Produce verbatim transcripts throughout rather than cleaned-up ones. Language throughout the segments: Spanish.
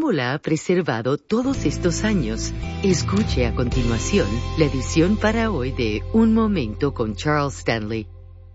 cómo la ha preservado todos estos años. Escuche a continuación la edición para hoy de Un Momento con Charles Stanley.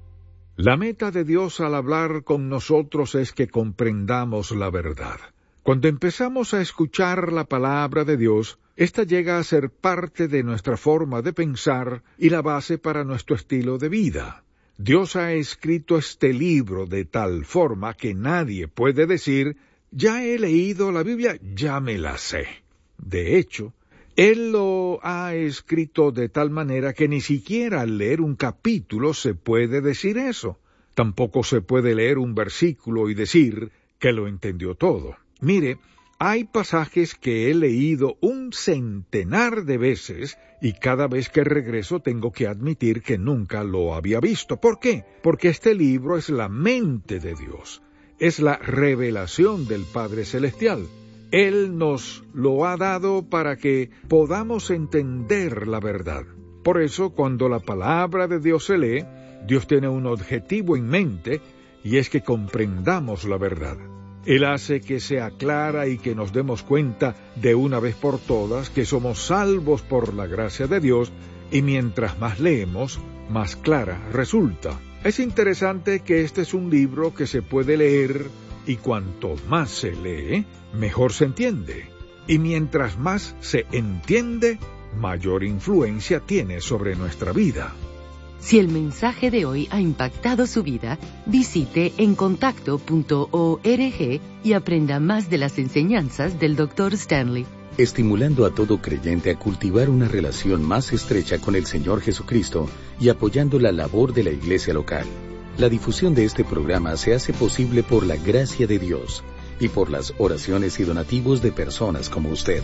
La meta de Dios al hablar con nosotros es que comprendamos la verdad. Cuando empezamos a escuchar la palabra de Dios, esta llega a ser parte de nuestra forma de pensar y la base para nuestro estilo de vida. Dios ha escrito este libro de tal forma que nadie puede decir, ya he leído la Biblia, ya me la sé. De hecho, Él lo ha escrito de tal manera que ni siquiera al leer un capítulo se puede decir eso. Tampoco se puede leer un versículo y decir que lo entendió todo. Mire, hay pasajes que he leído un centenar de veces y cada vez que regreso tengo que admitir que nunca lo había visto. ¿Por qué? Porque este libro es la mente de Dios, es la revelación del Padre Celestial. Él nos lo ha dado para que podamos entender la verdad. Por eso, cuando la palabra de Dios se lee, Dios tiene un objetivo en mente, y es que comprendamos la verdad. Él hace que sea clara y que nos demos cuenta de una vez por todas que somos salvos por la gracia de Dios, y mientras más leemos, más clara resulta. Es interesante que este es un libro que se puede leer, y cuanto más se lee, mejor se entiende. Y mientras más se entiende, mayor influencia tiene sobre nuestra vida. Si el mensaje de hoy ha impactado su vida, visite encontacto punto org y aprenda más de las enseñanzas del doctor Stanley. Estimulando a todo creyente a cultivar una relación más estrecha con el Señor Jesucristo y apoyando la labor de la iglesia local. La difusión de este programa se hace posible por la gracia de Dios y por las oraciones y donativos de personas como usted.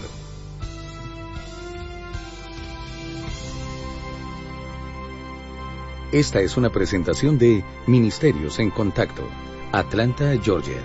Esta es una presentación de Ministerios en Contacto, Atlanta, Georgia.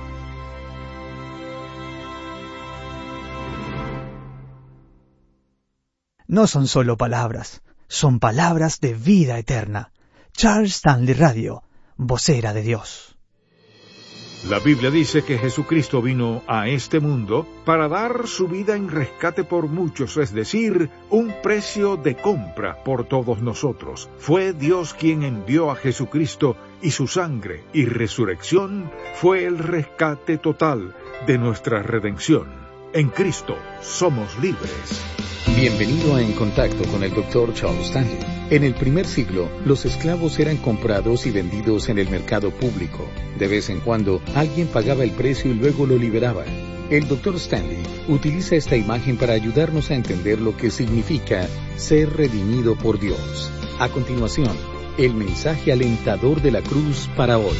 No son solo palabras, son palabras de vida eterna. Charles Stanley Radio, vocera de Dios. La Biblia dice que Jesucristo vino a este mundo para dar su vida en rescate por muchos, es decir, un precio de compra por todos nosotros. Fue Dios quien envió a Jesucristo y su sangre y resurrección fue el rescate total de nuestra redención. En Cristo somos libres. Bienvenido a En Contacto con el doctor Charles Stanley. En el primer siglo, los esclavos eran comprados y vendidos en el mercado público. De vez en cuando, alguien pagaba el precio y luego lo liberaba. El doctor Stanley utiliza esta imagen para ayudarnos a entender lo que significa ser redimido por Dios. A continuación, el mensaje alentador de la cruz para hoy.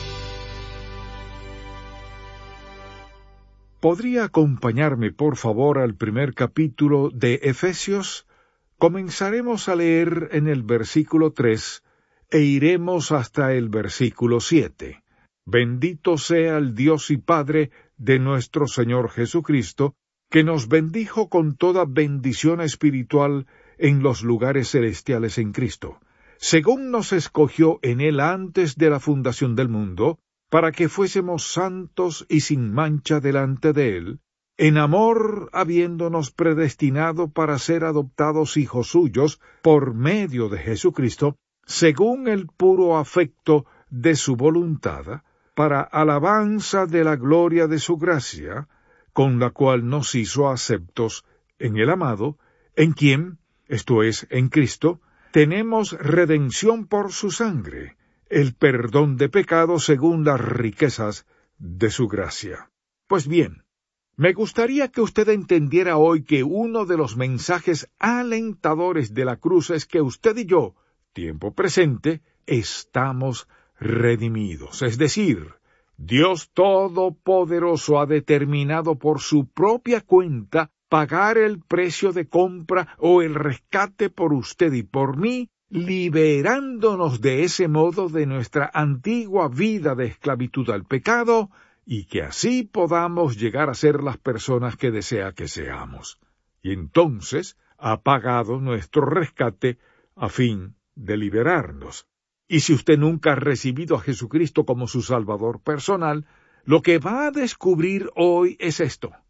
¿Podría acompañarme, por favor, al primer capítulo de Efesios? Comenzaremos a leer en el versículo tres e iremos hasta el versículo siete. Bendito sea el Dios y Padre de nuestro Señor Jesucristo, que nos bendijo con toda bendición espiritual en los lugares celestiales en Cristo, según nos escogió en Él antes de la fundación del mundo, para que fuésemos santos y sin mancha delante de Él, en amor habiéndonos predestinado para ser adoptados hijos suyos por medio de Jesucristo, según el puro afecto de su voluntad, para alabanza de la gloria de su gracia, con la cual nos hizo aceptos en el amado, en quien, esto es, en Cristo, tenemos redención por su sangre, el perdón de pecados según las riquezas de su gracia. Pues bien, me gustaría que usted entendiera hoy que uno de los mensajes alentadores de la cruz es que usted y yo, tiempo presente, estamos redimidos. Es decir, Dios Todopoderoso ha determinado por su propia cuenta pagar el precio de compra o el rescate por usted y por mí, liberándonos de ese modo de nuestra antigua vida de esclavitud al pecado, y que así podamos llegar a ser las personas que desea que seamos. Y entonces ha pagado nuestro rescate a fin de liberarnos. Y si usted nunca ha recibido a Jesucristo como su Salvador personal, lo que va a descubrir hoy es esto,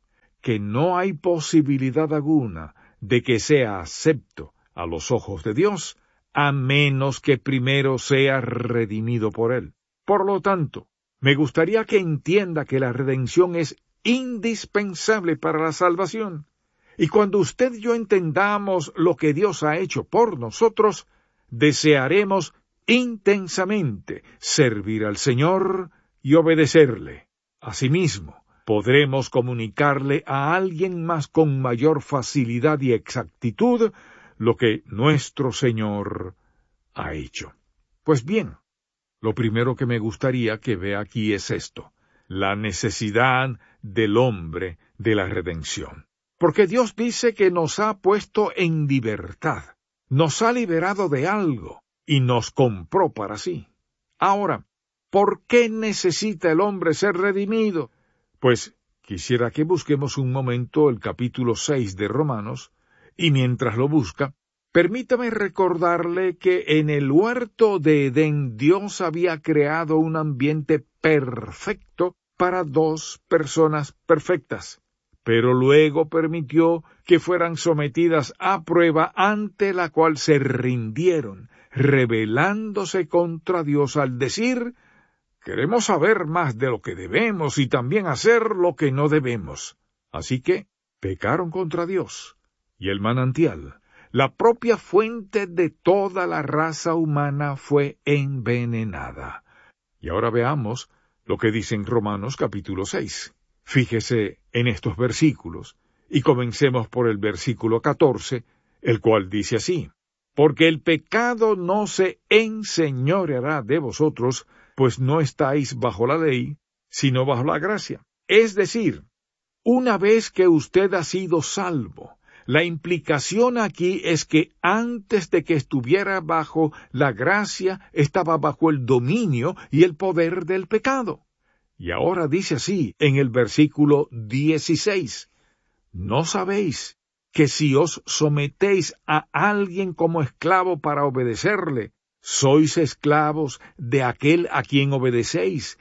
que no hay posibilidad alguna de que sea acepto a los ojos de Dios, a menos que primero sea redimido por Él. Por lo tanto, me gustaría que entienda que la redención es indispensable para la salvación. Y cuando usted y yo entendamos lo que Dios ha hecho por nosotros, desearemos intensamente servir al Señor y obedecerle. Asimismo, podremos comunicarle a alguien más con mayor facilidad y exactitud lo que nuestro Señor ha hecho. Pues bien, lo primero que me gustaría que vea aquí es esto, la necesidad del hombre de la redención. Porque Dios dice que nos ha puesto en libertad, nos ha liberado de algo y nos compró para sí. Ahora, ¿por qué necesita el hombre ser redimido? Pues quisiera que busquemos un momento el capítulo seis de Romanos, y mientras lo busca, permítame recordarle que en el huerto de Edén Dios había creado un ambiente perfecto para dos personas perfectas, pero luego permitió que fueran sometidas a prueba ante la cual se rindieron, rebelándose contra Dios al decir: queremos saber más de lo que debemos y también hacer lo que no debemos. Así que pecaron contra Dios, y el manantial, la propia fuente de toda la raza humana, fue envenenada. Y ahora veamos lo que dice en Romanos capítulo seis. Fíjese en estos versículos, y comencemos por el versículo catorce, el cual dice así: porque el pecado no se enseñoreará de vosotros, pues no estáis bajo la ley, sino bajo la gracia. Es decir, una vez que usted ha sido salvo, la implicación aquí es que antes de que estuviera bajo la gracia, estaba bajo el dominio y el poder del pecado. Y ahora dice así en el versículo dieciséis, ¿no sabéis que si os sometéis a alguien como esclavo para obedecerle, sois esclavos de aquel a quien obedecéis,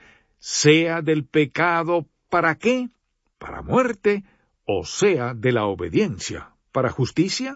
sea del pecado para qué? Para muerte, o sea de la obediencia para justicia?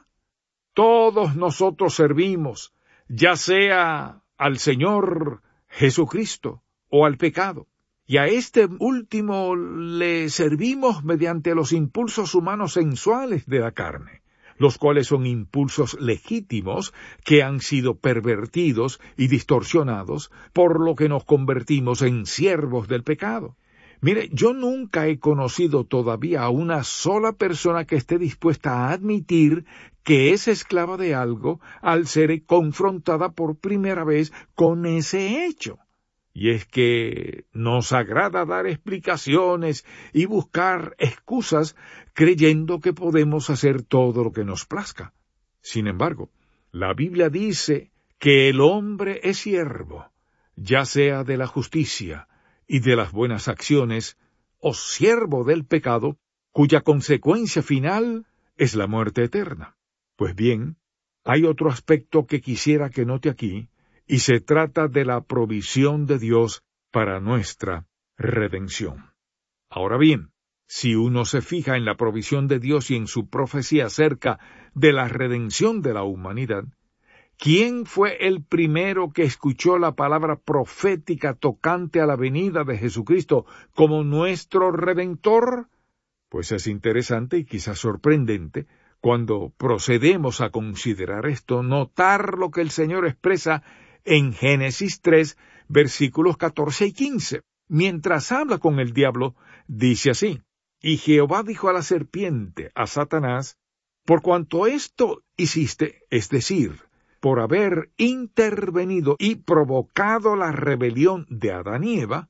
Todos nosotros servimos, ya sea al Señor Jesucristo o al pecado. Y a este último le servimos mediante los impulsos humanos sensuales de la carne, los cuales son impulsos legítimos que han sido pervertidos y distorsionados, por lo que nos convertimos en siervos del pecado. Mire, yo nunca he conocido todavía a una sola persona que esté dispuesta a admitir que es esclava de algo al ser confrontada por primera vez con ese hecho. Y es que nos agrada dar explicaciones y buscar excusas creyendo que podemos hacer todo lo que nos plazca. Sin embargo, la Biblia dice que el hombre es siervo, ya sea de la justicia y de las buenas acciones, o siervo del pecado, cuya consecuencia final es la muerte eterna. Pues bien, hay otro aspecto que quisiera que note aquí, y se trata de la provisión de Dios para nuestra redención. Ahora bien, si uno se fija en la provisión de Dios y en su profecía acerca de la redención de la humanidad, ¿quién fue el primero que escuchó la palabra profética tocante a la venida de Jesucristo como nuestro Redentor? Pues es interesante y quizás sorprendente, cuando procedemos a considerar esto, notar lo que el Señor expresa en Génesis tres, versículos catorce y quince. Mientras habla con el diablo, dice así: y Jehová dijo a la serpiente, a Satanás, por cuanto esto hiciste, es decir, por haber intervenido y provocado la rebelión de Adán y Eva,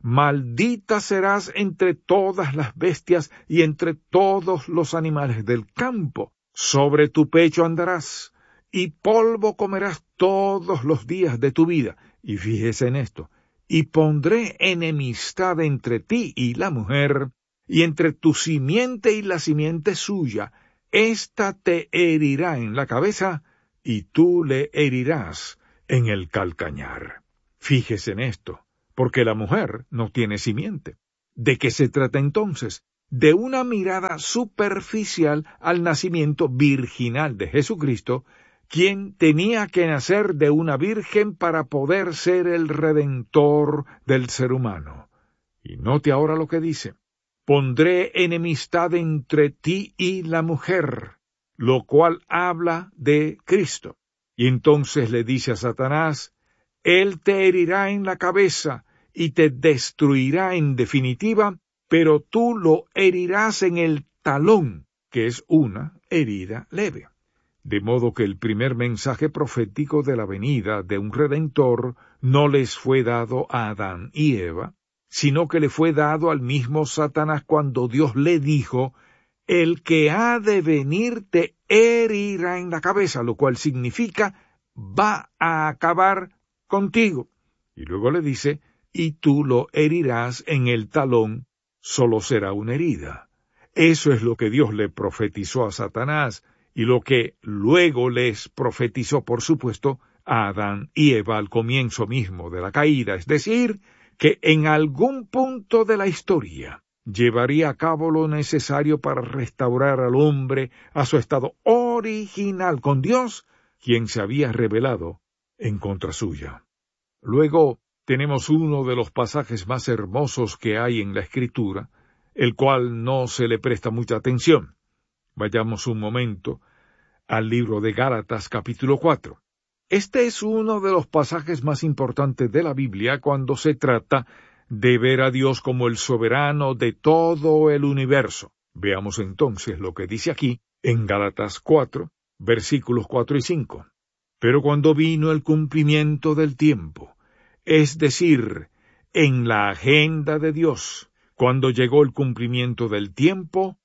maldita serás entre todas las bestias y entre todos los animales del campo. Sobre tu pecho andarás, y polvo comerás todos los días de tu vida. Y fíjese en esto: y pondré enemistad entre ti y la mujer, y entre tu simiente y la simiente suya. Ésta te herirá en la cabeza, y tú le herirás en el calcañar. Fíjese en esto, porque la mujer no tiene simiente. ¿De qué se trata entonces? de una mirada superficial al nacimiento virginal de Jesucristo, quien tenía que nacer de una virgen para poder ser el redentor del ser humano. Y note ahora lo que dice: pondré enemistad entre ti y la mujer, lo cual habla de Cristo. Y entonces le dice a Satanás: él te herirá en la cabeza y te destruirá en definitiva, pero tú lo herirás en el talón, que es una herida leve. De modo que el primer mensaje profético de la venida de un Redentor no les fue dado a Adán y Eva, sino que le fue dado al mismo Satanás cuando Dios le dijo: el que ha de venir te herirá en la cabeza, lo cual significa va a acabar contigo. Y luego le dice: y tú lo herirás en el talón, solo será una herida. Eso es lo que Dios le profetizó a Satanás, y lo que luego les profetizó, por supuesto, a Adán y Eva al comienzo mismo de la caída, es decir, que en algún punto de la historia llevaría a cabo lo necesario para restaurar al hombre a su estado original con Dios, quien se había rebelado en contra suya. Luego tenemos uno de los pasajes más hermosos que hay en la Escritura, el cual no se le presta mucha atención. Vayamos un momento al libro de Gálatas capítulo cuatro. Este es uno de los pasajes más importantes de la Biblia cuando se trata de ver a Dios como el soberano de todo el universo. Veamos entonces lo que dice aquí en Gálatas cuatro, versículos cuatro y cinco. Pero cuando vino el cumplimiento del tiempo, es decir, en la agenda de Dios, cuando llegó el cumplimiento del tiempo,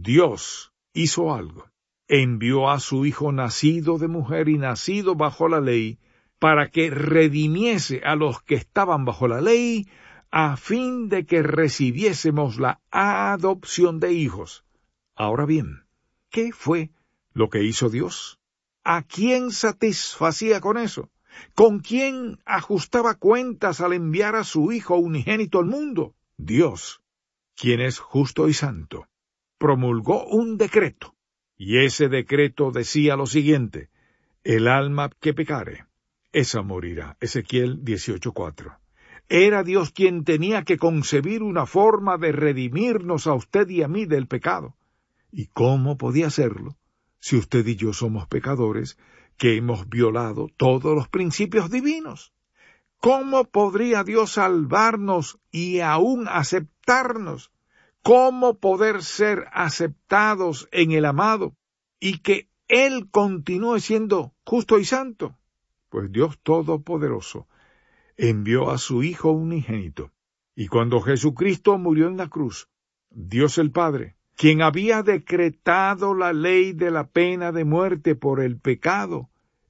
Dios hizo algo. Envió a su Hijo nacido de mujer y nacido bajo la ley, para que redimiese a los que estaban bajo la ley, a fin de que recibiésemos la adopción de hijos. Ahora bien, ¿qué fue lo que hizo Dios? ¿A quién satisfacía con eso? ¿Con quién ajustaba cuentas al enviar a su Hijo unigénito al mundo? Dios, quien es justo y santo, promulgó un decreto, y ese decreto decía lo siguiente: el alma que pecare, esa morirá. Ezequiel dieciocho cuatro. Era Dios quien tenía que concebir una forma de redimirnos a usted y a mí del pecado. ¿Y cómo podía hacerlo si usted y yo somos pecadores que hemos violado todos los principios divinos? ¿Cómo podría Dios salvarnos y aún aceptarnos? ¿Cómo poder ser aceptados en el amado y que Él continúe siendo justo y santo? Pues Dios Todopoderoso envió a su Hijo unigénito, y cuando Jesucristo murió en la cruz, Dios el Padre, quien había decretado la ley de la pena de muerte por el pecado,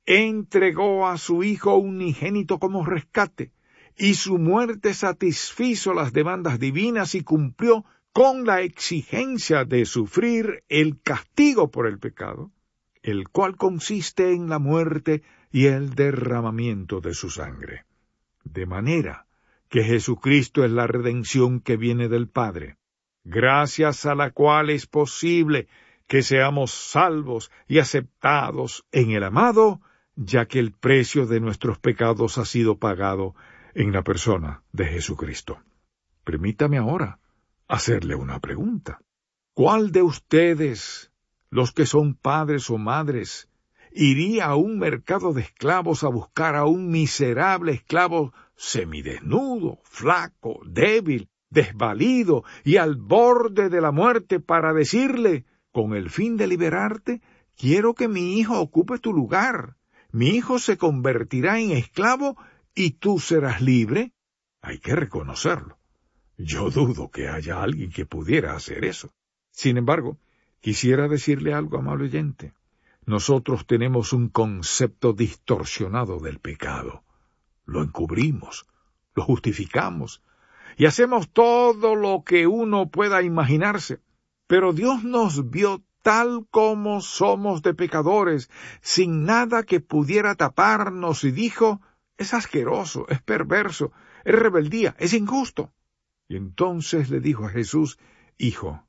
entregó a su Hijo unigénito como rescate, y su muerte satisfizo las demandas divinas y cumplió con la exigencia de sufrir el castigo por el pecado, el cual consiste en la muerte y el derramamiento de su sangre. De manera que Jesucristo es la redención que viene del Padre, gracias a la cual es posible que seamos salvos y aceptados en el amado, ya que el precio de nuestros pecados ha sido pagado en la persona de Jesucristo. Permítame ahora hacerle una pregunta. ¿Cuál de ustedes, los que son padres o madres, iría a un mercado de esclavos a buscar a un miserable esclavo semidesnudo, flaco, débil, desvalido y al borde de la muerte para decirle, con el fin de liberarte, quiero que mi hijo ocupe tu lugar, mi hijo se convertirá en esclavo y tú serás libre? Hay que reconocerlo. Yo dudo que haya alguien que pudiera hacer eso. Sin embargo, quisiera decirle algo, amable oyente. Nosotros tenemos un concepto distorsionado del pecado. Lo encubrimos, lo justificamos, y hacemos todo lo que uno pueda imaginarse. Pero Dios nos vio tal como somos de pecadores, sin nada que pudiera taparnos, y dijo, es asqueroso, es perverso, es rebeldía, es injusto. Y entonces le dijo a Jesús, Hijo,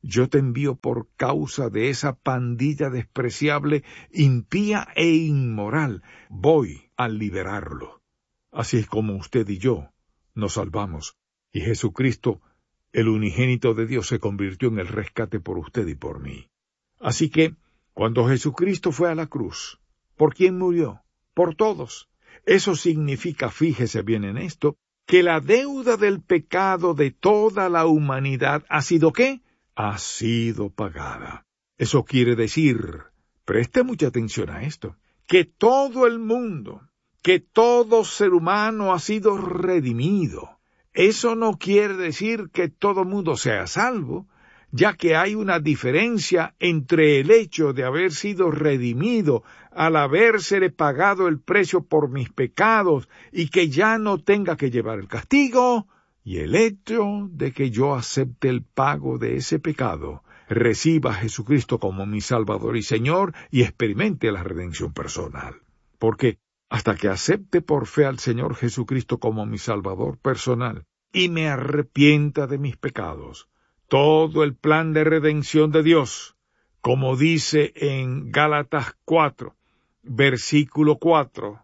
yo te envío por causa de esa pandilla despreciable, impía e inmoral. Voy a liberarlo. Así es como usted y yo nos salvamos, y Jesucristo, el unigénito de Dios, se convirtió en el rescate por usted y por mí. Así que, cuando Jesucristo fue a la cruz, ¿por quién murió? Por todos. Eso significa, fíjese bien en esto, que la deuda del pecado de toda la humanidad ha sido ¿qué? Ha sido pagada. Eso quiere decir, preste mucha atención a esto, que todo el mundo, que todo ser humano ha sido redimido. Eso no quiere decir que todo mundo sea salvo, ya que hay una diferencia entre el hecho de haber sido redimido al habérsele pagado el precio por mis pecados y que ya no tenga que llevar el castigo, y el hecho de que yo acepte el pago de ese pecado, reciba a Jesucristo como mi Salvador y Señor y experimente la redención personal. Porque hasta que acepte por fe al Señor Jesucristo como mi Salvador personal y me arrepienta de mis pecados, todo el plan de redención de Dios, como dice en Gálatas cuatro, versículo cuatro,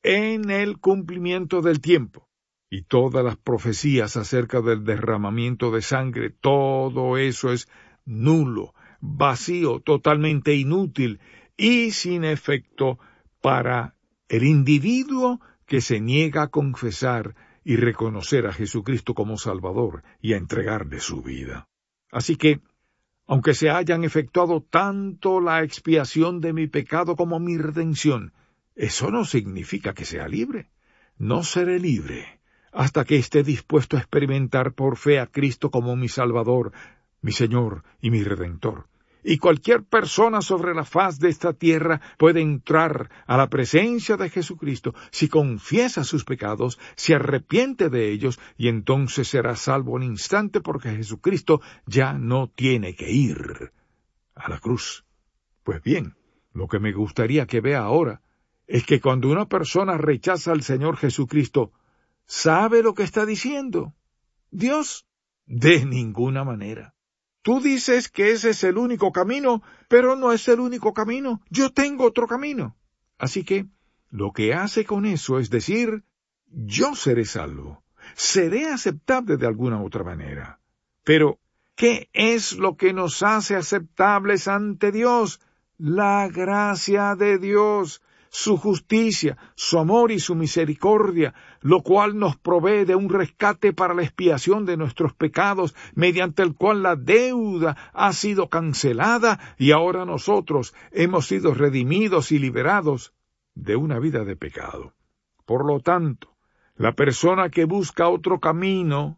en el cumplimiento del tiempo, y todas las profecías acerca del derramamiento de sangre, todo eso es nulo, vacío, totalmente inútil y sin efecto para el individuo que se niega a confesar y reconocer a Jesucristo como Salvador y a entregarle su vida. Así que, aunque se hayan efectuado tanto la expiación de mi pecado como mi redención, eso no significa que sea libre. No seré libre hasta que esté dispuesto a experimentar por fe a Cristo como mi Salvador, mi Señor y mi Redentor. Y cualquier persona sobre la faz de esta tierra puede entrar a la presencia de Jesucristo si confiesa sus pecados, se arrepiente de ellos, y entonces será salvo al instante porque Jesucristo ya no tiene que ir a la cruz. Pues bien, lo que me gustaría que vea ahora es que cuando una persona rechaza al Señor Jesucristo, ¿sabe lo que está diciendo? Dios, de ninguna manera. Tú dices que ese es el único camino, pero no es el único camino. Yo tengo otro camino. Así que, lo que hace con eso es decir, yo seré salvo, seré aceptable de alguna otra manera. Pero, ¿qué es lo que nos hace aceptables ante Dios? La gracia de Dios, su justicia, su amor y su misericordia, lo cual nos provee de un rescate para la expiación de nuestros pecados, mediante el cual la deuda ha sido cancelada y ahora nosotros hemos sido redimidos y liberados de una vida de pecado. Por lo tanto, la persona que busca otro camino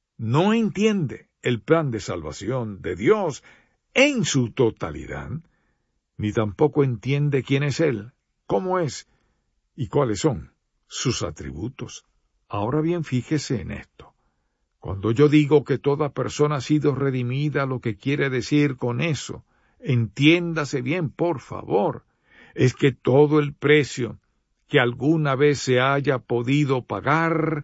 no entiende el plan de salvación de Dios en su totalidad, ni tampoco entiende quién es Él, cómo es y cuáles son sus atributos. Ahora bien, fíjese en esto. Cuando yo digo que toda persona ha sido redimida, lo que quiere decir con eso, entiéndase bien, por favor, es que todo el precio que alguna vez se haya podido pagar,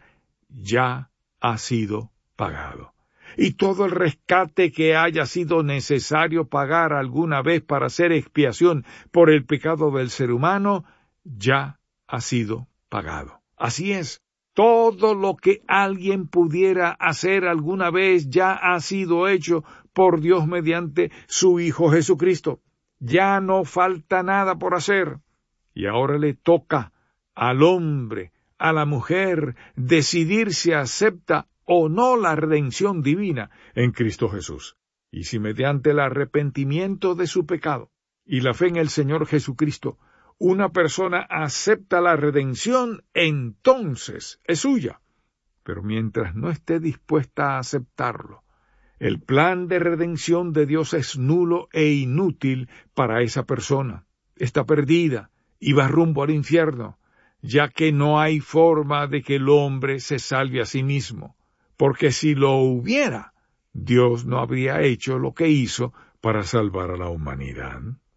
ya ha sido pagado. Y todo el rescate que haya sido necesario pagar alguna vez para hacer expiación por el pecado del ser humano, ya ha sido pagado. Así es, todo lo que alguien pudiera hacer alguna vez ya ha sido hecho por Dios mediante su Hijo Jesucristo. Ya no falta nada por hacer. Y ahora le toca al hombre, a la mujer, decidir si acepta o no la redención divina en Cristo Jesús. Y si mediante el arrepentimiento de su pecado y la fe en el Señor Jesucristo, una persona acepta la redención, entonces es suya. Pero mientras no esté dispuesta a aceptarlo, el plan de redención de Dios es nulo e inútil para esa persona. Está perdida y va rumbo al infierno, ya que no hay forma de que el hombre se salve a sí mismo. Porque si lo hubiera, Dios no habría hecho lo que hizo para salvar a la humanidad.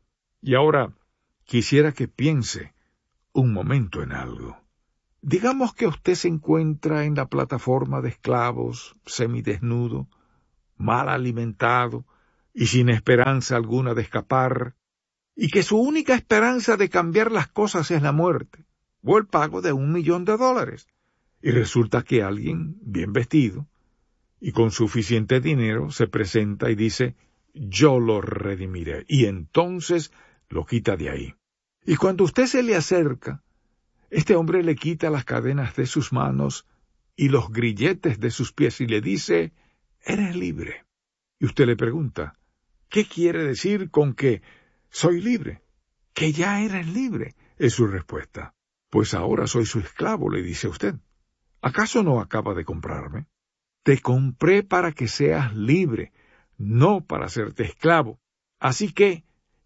Y ahora, quisiera que piense un momento en algo. Digamos que usted se encuentra en la plataforma de esclavos, semidesnudo, mal alimentado, y sin esperanza alguna de escapar, y que su única esperanza de cambiar las cosas es la muerte, o el pago de un millón de dólares. Y resulta que alguien, bien vestido, y con suficiente dinero, se presenta y dice, yo lo redimiré, y entonces lo quita de ahí. Y cuando usted se le acerca, este hombre le quita las cadenas de sus manos y los grilletes de sus pies y le dice, eres libre. Y usted le pregunta, ¿qué quiere decir con que soy libre? Que ya eres libre, es su respuesta. Pues ahora soy su esclavo, le dice usted. ¿Acaso no acaba de comprarme? Te compré para que seas libre, no para hacerte esclavo. Así que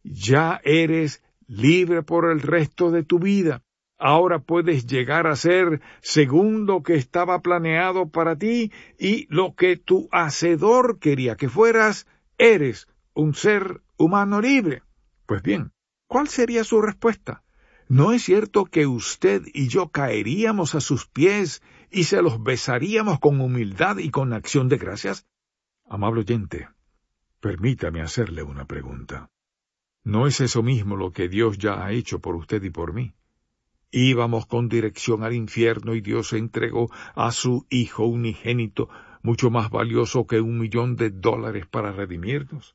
ya eres libre por el resto de tu vida. Ahora puedes llegar a ser según lo que estaba planeado para ti y lo que tu Hacedor quería que fueras, eres un ser humano libre. Pues bien, ¿cuál sería su respuesta? ¿No es cierto que usted y yo caeríamos a sus pies y se los besaríamos con humildad y con acción de gracias? Amable oyente, permítame hacerle una pregunta. ¿No es eso mismo lo que Dios ya ha hecho por usted y por mí? Íbamos con dirección al infierno y Dios entregó a su Hijo unigénito, mucho más valioso que un millón de dólares para redimirnos.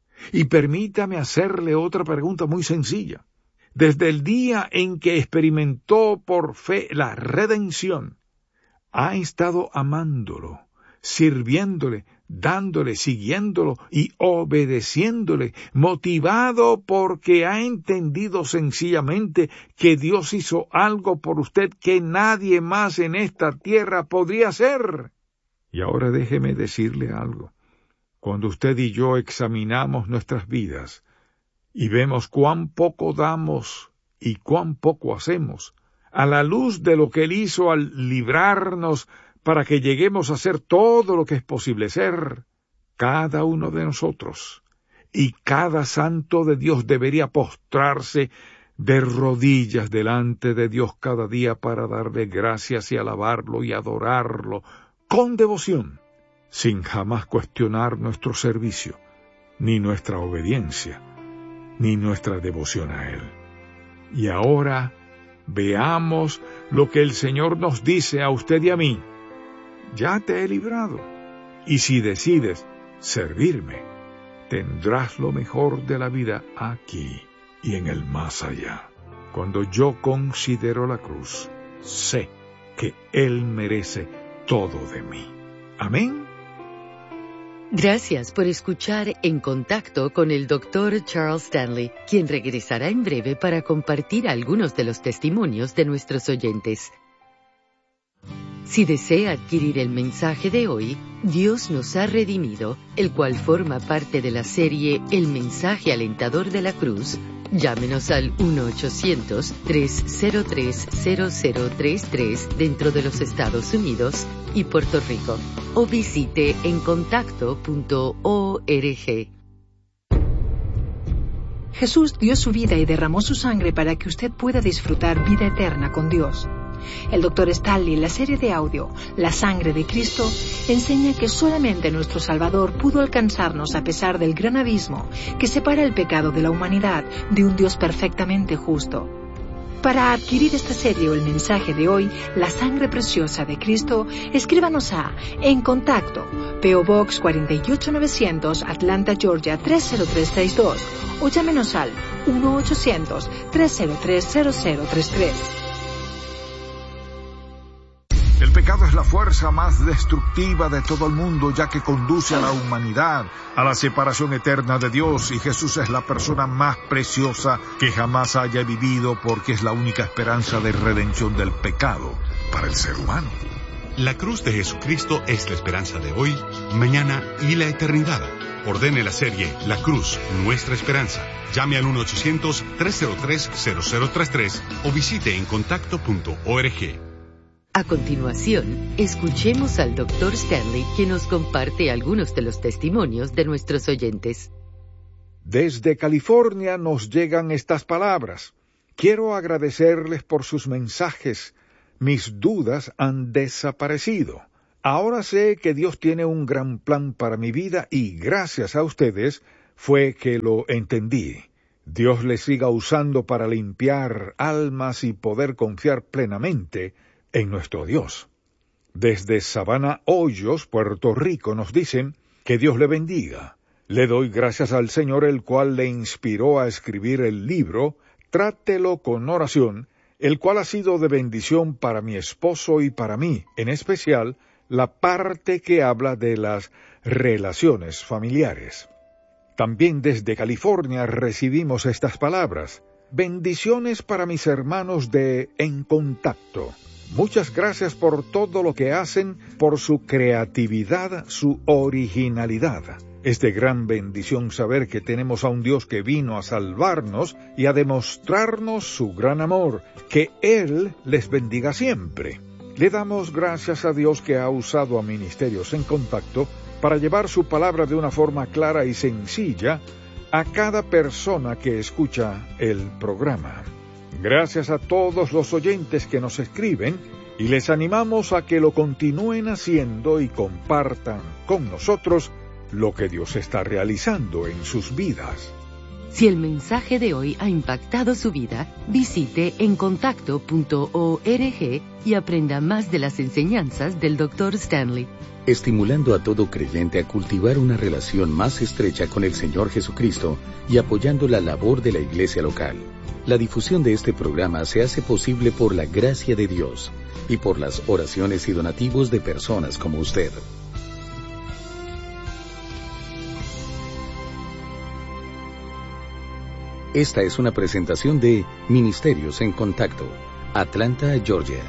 Y permítame hacerle otra pregunta muy sencilla. Desde el día en que experimentó por fe la redención, ha estado amándolo, sirviéndole, dándole, siguiéndolo y obedeciéndole, motivado porque ha entendido sencillamente que Dios hizo algo por usted que nadie más en esta tierra podría hacer. Y ahora déjeme decirle algo. Cuando usted y yo examinamos nuestras vidas y vemos cuán poco damos y cuán poco hacemos, a la luz de lo que Él hizo al librarnos para que lleguemos a ser todo lo que es posible ser, cada uno de nosotros y cada santo de Dios debería postrarse de rodillas delante de Dios cada día para darle gracias y alabarlo y adorarlo con devoción, sin jamás cuestionar nuestro servicio, ni nuestra obediencia, ni nuestra devoción a Él. Y ahora veamos lo que el Señor nos dice a usted y a mí. Ya te he librado, y si decides servirme, tendrás lo mejor de la vida aquí y en el más allá. Cuando yo considero la cruz, sé que Él merece todo de mí. Amén. Gracias por escuchar En Contacto con el doctor Charles Stanley, quien regresará en breve para compartir algunos de los testimonios de nuestros oyentes. Si desea adquirir el mensaje de hoy, Dios nos ha redimido, el cual forma parte de la serie El mensaje alentador de la cruz, llámenos al uno ochocientos, tres cero tres, cero cero tres tres dentro de los Estados Unidos y Puerto Rico, o visite en contacto punto org. Jesús dio su vida y derramó su sangre para que usted pueda disfrutar vida eterna con Dios. El doctor Stanley, en la serie de audio La sangre de Cristo, enseña que solamente nuestro Salvador pudo alcanzarnos a pesar del gran abismo que separa el pecado de la humanidad de un Dios perfectamente justo. Para adquirir esta serie o el mensaje de hoy, La sangre preciosa de Cristo, escríbanos a En Contacto, P O Box cuatro ocho novecientos, Atlanta, Georgia tres cero tres seis dos, o llámenos al uno ochocientos, tres cero tres, cero cero tres tres. El pecado es la fuerza más destructiva de todo el mundo, ya que conduce a la humanidad a la separación eterna de Dios, y Jesús es la persona más preciosa que jamás haya vivido, porque es la única esperanza de redención del pecado para el ser humano. La cruz de Jesucristo es la esperanza de hoy, mañana y la eternidad. Ordene la serie La Cruz, Nuestra Esperanza. Llame al uno ochocientos, tres cero tres, cero cero tres tres o visite en contacto punto org. A continuación, escuchemos al doctor Stanley, quien nos comparte algunos de los testimonios de nuestros oyentes. Desde California nos llegan estas palabras. Quiero agradecerles por sus mensajes. Mis dudas han desaparecido. Ahora sé que Dios tiene un gran plan para mi vida y gracias a ustedes fue que lo entendí. Dios le siga usando para limpiar almas y poder confiar plenamente en nuestro Dios. Desde Sabana Hoyos, Puerto Rico, nos dicen que Dios le bendiga. Le doy gracias al Señor, el cual le inspiró a escribir el libro Trátelo con oración, el cual ha sido de bendición para mi esposo y para mí, en especial la parte que habla de las relaciones familiares. También desde California recibimos estas palabras. Bendiciones para mis hermanos de En Contacto. Muchas gracias por todo lo que hacen, por su creatividad, su originalidad. Es de gran bendición saber que tenemos a un Dios que vino a salvarnos y a demostrarnos su gran amor. Que Él les bendiga siempre. Le damos gracias a Dios que ha usado a Ministerios en Contacto para llevar su palabra de una forma clara y sencilla a cada persona que escucha el programa. Gracias a todos los oyentes que nos escriben y les animamos a que lo continúen haciendo y compartan con nosotros lo que Dios está realizando en sus vidas. Si el mensaje de hoy ha impactado su vida, visite en contacto punto org y aprenda más de las enseñanzas del doctor Stanley. Estimulando a todo creyente a cultivar una relación más estrecha con el Señor Jesucristo y apoyando la labor de la iglesia local. La difusión de este programa se hace posible por la gracia de Dios y por las oraciones y donativos de personas como usted. Esta es una presentación de Ministerios en Contacto, Atlanta, Georgia.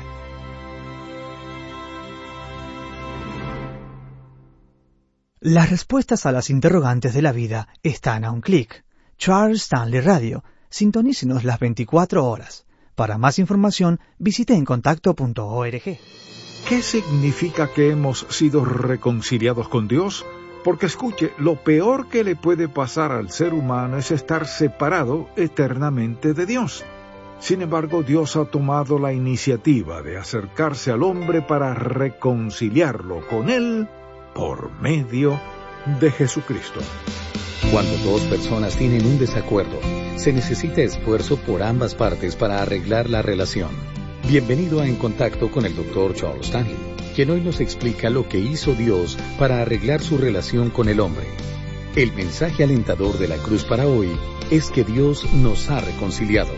Las respuestas a las interrogantes de la vida están a un clic. Charles Stanley Radio. Sintonícenos las veinticuatro horas. Para más información, visite en contacto punto org. ¿Qué significa que hemos sido reconciliados con Dios? Porque escuche, lo peor que le puede pasar al ser humano es estar separado eternamente de Dios. Sin embargo, Dios ha tomado la iniciativa de acercarse al hombre para reconciliarlo con Él por medio de Jesucristo. Cuando dos personas tienen un desacuerdo, se necesita esfuerzo por ambas partes para arreglar la relación. Bienvenido a En Contacto con el doctor Charles Stanley, quien hoy nos explica lo que hizo Dios para arreglar su relación con el hombre. El mensaje alentador de la cruz para hoy es que Dios nos ha reconciliado.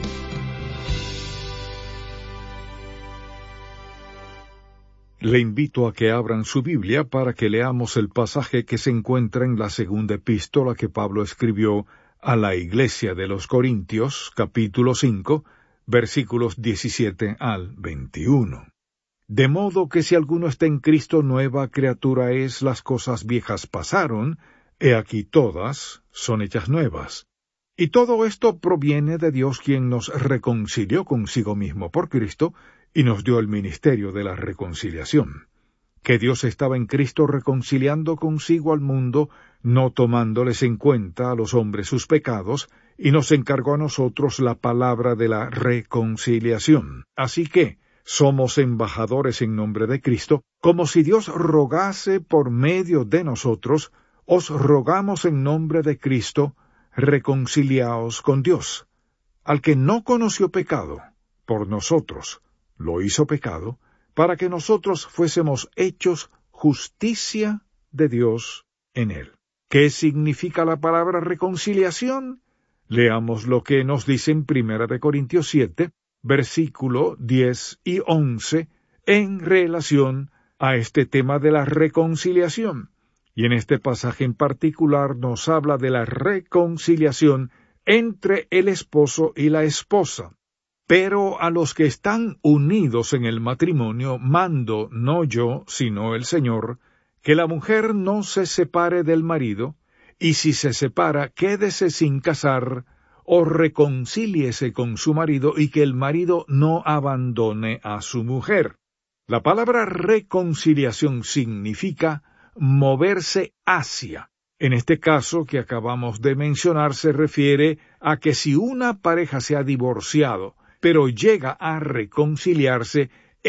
Le invito a que abran su Biblia para que leamos el pasaje que se encuentra en la segunda epístola que Pablo escribió a la iglesia de los Corintios, capítulo cinco, versículos diecisiete al veintiuno. De modo que si alguno está en Cristo, nueva criatura es, las cosas viejas pasaron, he aquí todas son hechas nuevas. Y todo esto proviene de Dios, quien nos reconcilió consigo mismo por Cristo y nos dio el ministerio de la reconciliación. Que Dios estaba en Cristo reconciliando consigo al mundo, no tomándoles en cuenta a los hombres sus pecados, y nos encargó a nosotros la palabra de la reconciliación. Así que somos embajadores en nombre de Cristo, como si Dios rogase por medio de nosotros. Os rogamos en nombre de Cristo, reconciliaos con Dios. Al que no conoció pecado, por nosotros lo hizo pecado, para que nosotros fuésemos hechos justicia de Dios en él. ¿Qué significa la palabra reconciliación? Leamos lo que nos dice en Primera de Corintios siete, versículo diez y once, en relación a este tema de la reconciliación. Y en este pasaje en particular nos habla de la reconciliación entre el esposo y la esposa. Pero a los que están unidos en el matrimonio, mando no yo, sino el Señor, que la mujer no se separe del marido, y si se separa, quédese sin casar, o reconcíliese con su marido, y que el marido no abandone a su mujer. La palabra reconciliación significa moverse hacia. En este caso que acabamos de mencionar se refiere a que si una pareja se ha divorciado, pero llega a reconciliarse,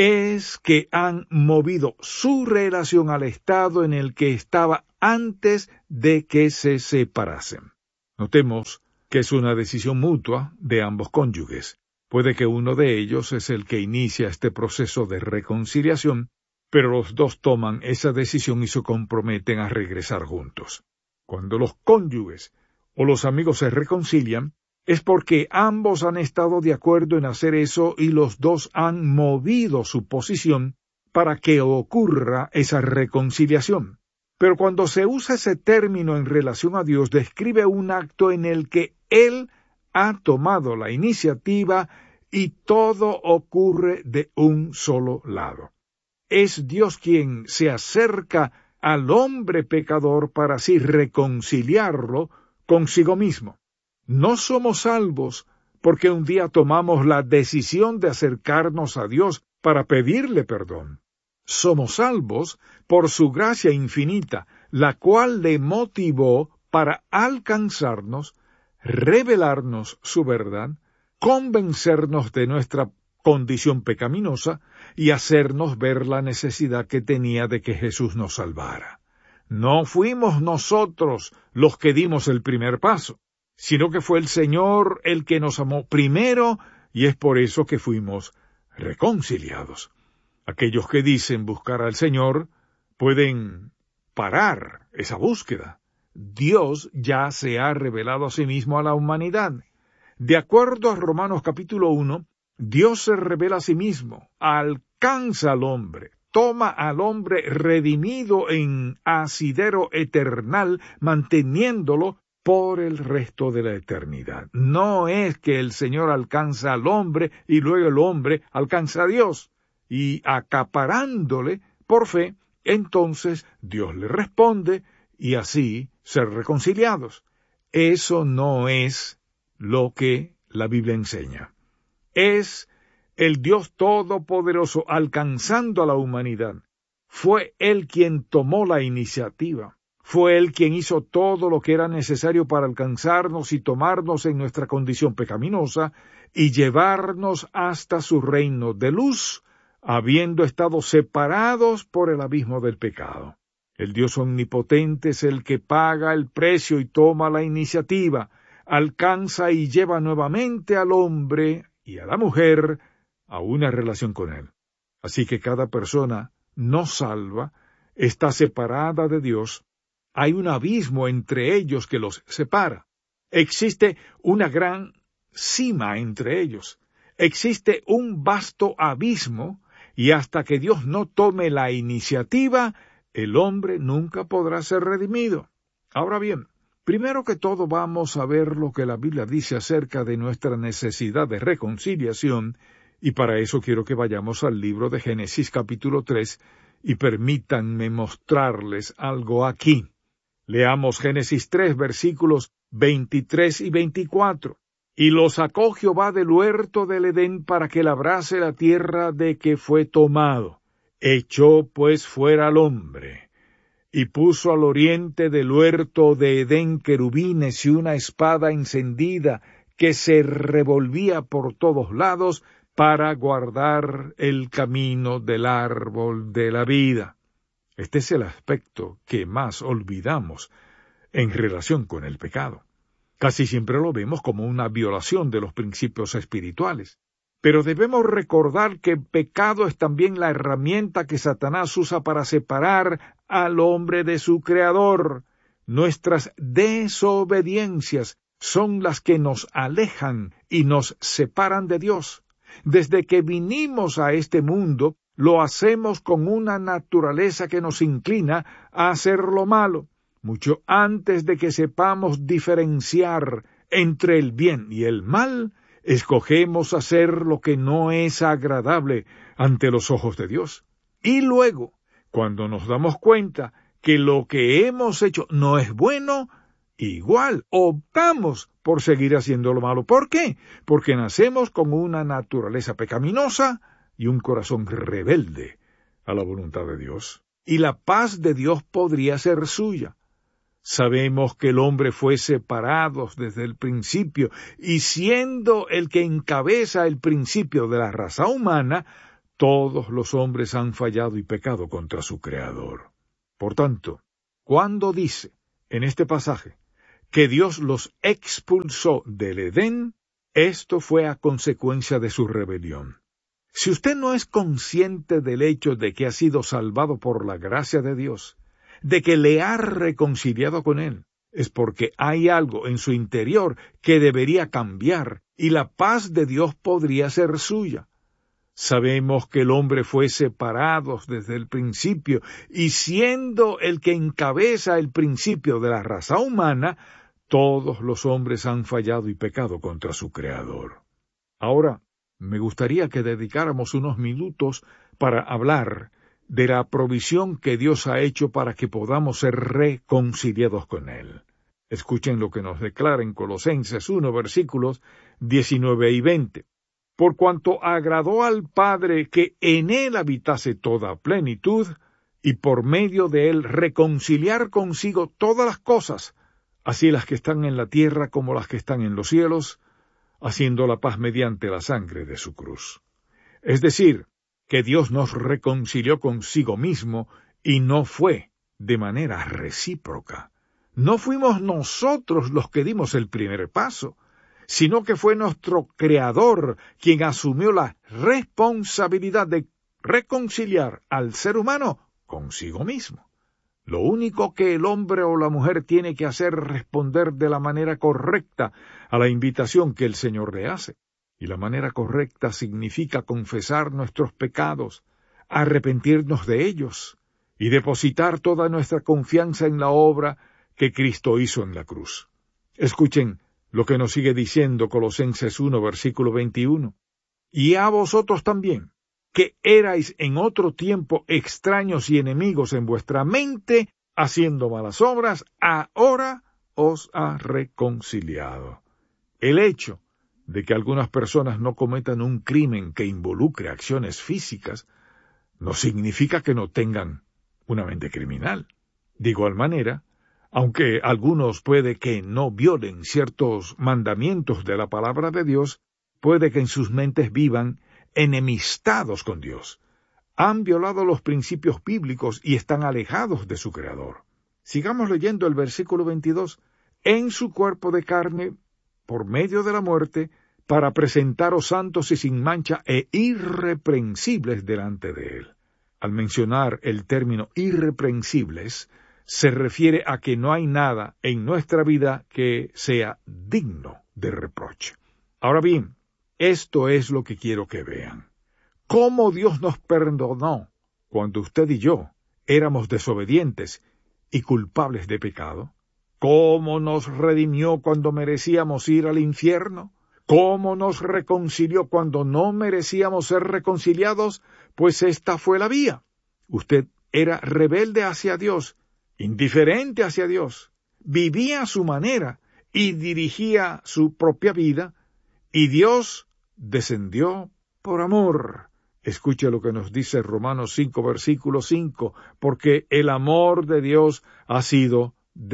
es que han movido su relación al estado en el que estaba antes de que se separasen. Notemos que es una decisión mutua de ambos cónyuges. Puede que uno de ellos es el que inicia este proceso de reconciliación, pero los dos toman esa decisión y se comprometen a regresar juntos. Cuando los cónyuges o los amigos se reconcilian, es porque ambos han estado de acuerdo en hacer eso y los dos han movido su posición para que ocurra esa reconciliación. Pero cuando se usa ese término en relación a Dios, describe un acto en el que Él ha tomado la iniciativa y todo ocurre de un solo lado. Es Dios quien se acerca al hombre pecador para así reconciliarlo consigo mismo. No somos salvos porque un día tomamos la decisión de acercarnos a Dios para pedirle perdón. Somos salvos por su gracia infinita, la cual le motivó para alcanzarnos, revelarnos su verdad, convencernos de nuestra condición pecaminosa y hacernos ver la necesidad que tenía de que Jesús nos salvara. No fuimos nosotros los que dimos el primer paso, sino que fue el Señor el que nos amó primero, y es por eso que fuimos reconciliados. Aquellos que dicen buscar al Señor pueden parar esa búsqueda. Dios ya se ha revelado a sí mismo a la humanidad. De acuerdo a Romanos capítulo uno, Dios se revela a sí mismo, alcanza al hombre, toma al hombre redimido en asidero eternal, manteniéndolo por el resto de la eternidad. No es que el Señor alcanza al hombre y luego el hombre alcanza a Dios, y acaparándole por fe, entonces Dios le responde y así ser reconciliados. Eso no es lo que la Biblia enseña. Es el Dios Todopoderoso alcanzando a la humanidad. Fue Él quien tomó la iniciativa. Fue Él quien hizo todo lo que era necesario para alcanzarnos y tomarnos en nuestra condición pecaminosa y llevarnos hasta su reino de luz, habiendo estado separados por el abismo del pecado. El Dios omnipotente es el que paga el precio y toma la iniciativa, alcanza y lleva nuevamente al hombre y a la mujer a una relación con Él. Así que cada persona no salva está separada de Dios. Hay un abismo entre ellos que los separa. Existe una gran cima entre ellos. Existe un vasto abismo, y hasta que Dios no tome la iniciativa, el hombre nunca podrá ser redimido. Ahora bien, primero que todo vamos a ver lo que la Biblia dice acerca de nuestra necesidad de reconciliación, y para eso quiero que vayamos al libro de Génesis capítulo tres, y permítanme mostrarles algo aquí. Leamos Génesis tres, versículos veintitrés y veinticuatro. Y lo sacó Jehová del huerto del Edén para que labrase la tierra de que fue tomado. Echó pues fuera al hombre, y puso al oriente del huerto de Edén querubines y una espada encendida que se revolvía por todos lados para guardar el camino del árbol de la vida. Este es el aspecto que más olvidamos en relación con el pecado. Casi siempre lo vemos como una violación de los principios espirituales. Pero debemos recordar que el pecado es también la herramienta que Satanás usa para separar al hombre de su Creador. Nuestras desobediencias son las que nos alejan y nos separan de Dios. Desde que vinimos a este mundo, lo hacemos con una naturaleza que nos inclina a hacer lo malo. Mucho antes de que sepamos diferenciar entre el bien y el mal, escogemos hacer lo que no es agradable ante los ojos de Dios. Y luego, cuando nos damos cuenta que lo que hemos hecho no es bueno, igual optamos por seguir haciendo lo malo. ¿Por qué? Porque nacemos con una naturaleza pecaminosa y un corazón rebelde a la voluntad de Dios. Y la paz de Dios podría ser suya. Sabemos que el hombre fue separado desde el principio, y siendo el que encabeza el principio de la raza humana, todos los hombres han fallado y pecado contra su Creador. Por tanto, cuando dice en este pasaje que Dios los expulsó del Edén, esto fue a consecuencia de su rebelión. Si usted no es consciente del hecho de que ha sido salvado por la gracia de Dios, de que le ha reconciliado con Él, es porque hay algo en su interior que debería cambiar y la paz de Dios podría ser suya. Sabemos que el hombre fue separado desde el principio y siendo el que encabeza el principio de la raza humana, todos los hombres han fallado y pecado contra su Creador. Ahora, me gustaría que dedicáramos unos minutos para hablar de la provisión que Dios ha hecho para que podamos ser reconciliados con Él. Escuchen lo que nos declara en Colosenses uno, versículos diecinueve y veinte. Por cuanto agradó al Padre que en Él habitase toda plenitud, y por medio de Él reconciliar consigo todas las cosas, así las que están en la tierra como las que están en los cielos, haciendo la paz mediante la sangre de su cruz. Es decir, que Dios nos reconcilió consigo mismo y no fue de manera recíproca. No fuimos nosotros los que dimos el primer paso, sino que fue nuestro Creador quien asumió la responsabilidad de reconciliar al ser humano consigo mismo. Lo único que el hombre o la mujer tiene que hacer es responder de la manera correcta a la invitación que el Señor le hace. Y la manera correcta significa confesar nuestros pecados, arrepentirnos de ellos y depositar toda nuestra confianza en la obra que Cristo hizo en la cruz. Escuchen lo que nos sigue diciendo Colosenses uno, versículo veintiuno. Y a vosotros también, que erais en otro tiempo extraños y enemigos en vuestra mente, haciendo malas obras, ahora os ha reconciliado. El hecho de que algunas personas no cometan un crimen que involucre acciones físicas, no significa que no tengan una mente criminal. De igual manera, aunque algunos puede que no violen ciertos mandamientos de la palabra de Dios, puede que en sus mentes vivan enemistados con Dios. Han violado los principios bíblicos y están alejados de su Creador. Sigamos leyendo el versículo veintidós. En su cuerpo de carne, por medio de la muerte, para presentaros santos y sin mancha e irreprensibles delante de Él. Al mencionar el término irreprensibles, se refiere a que no hay nada en nuestra vida que sea digno de reproche. Ahora bien, esto es lo que quiero que vean. ¿Cómo Dios nos perdonó cuando usted y yo éramos desobedientes y culpables de pecado? ¿Cómo nos redimió cuando merecíamos ir al infierno? ¿Cómo nos reconcilió cuando no merecíamos ser reconciliados? Pues esta fue la vía. Usted era rebelde hacia Dios, indiferente hacia Dios, vivía a su manera y dirigía su propia vida, y Dios descendió por amor. Escuche lo que nos dice Romanos cinco, versículo cinco, porque el amor de Dios ha sido